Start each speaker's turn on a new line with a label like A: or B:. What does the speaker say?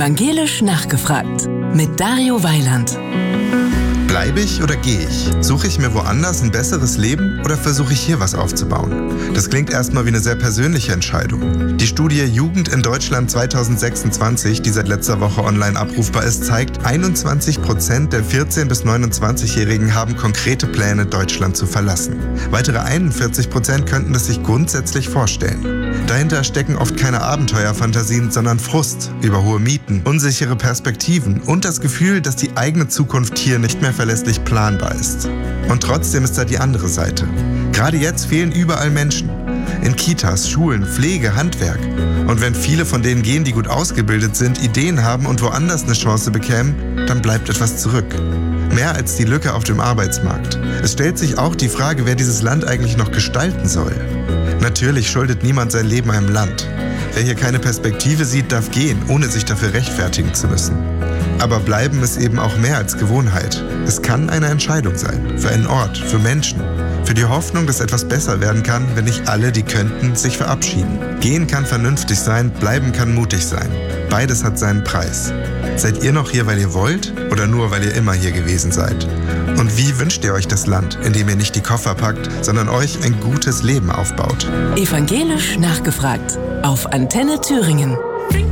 A: Evangelisch nachgefragt mit Dario Weiland.
B: Bleibe ich oder gehe ich? Suche ich mir woanders ein besseres Leben oder versuche ich hier was aufzubauen? Das klingt erstmal wie eine sehr persönliche Entscheidung. Die Studie Jugend in Deutschland 2026, die seit letzter Woche online abrufbar ist, zeigt, 21% der 14- bis 29-Jährigen haben konkrete Pläne, Deutschland zu verlassen. Weitere 41% könnten es sich grundsätzlich vorstellen. Dahinter stecken oft keine Abenteuerfantasien, sondern Frust über hohe Mieten, unsichere Perspektiven und das Gefühl, dass die eigene Zukunft hier nicht mehr verlässlich planbar ist. Und trotzdem ist da die andere Seite. Gerade jetzt fehlen überall Menschen. In Kitas, Schulen, Pflege, Handwerk. Und wenn viele von denen gehen, die gut ausgebildet sind, Ideen haben und woanders eine Chance bekämen, dann bleibt etwas zurück. Mehr als die Lücke auf dem Arbeitsmarkt. Es stellt sich auch die Frage, wer dieses Land eigentlich noch gestalten soll. Natürlich schuldet niemand sein Leben einem Land. Wer hier keine Perspektive sieht, darf gehen, ohne sich dafür rechtfertigen zu müssen. Aber bleiben ist eben auch mehr als Gewohnheit. Es kann eine Entscheidung sein. Für einen Ort, für Menschen. Für die Hoffnung, dass etwas besser werden kann, wenn nicht alle, die könnten, sich verabschieden. Gehen kann vernünftig sein, bleiben kann mutig sein. Beides hat seinen Preis. Seid ihr noch hier, weil ihr wollt oder nur, weil ihr immer hier gewesen seid? Und wie wünscht ihr euch das Land, in dem ihr nicht die Koffer packt, sondern euch ein gutes Leben aufbaut?
A: Evangelisch nachgefragt auf Antenne Thüringen.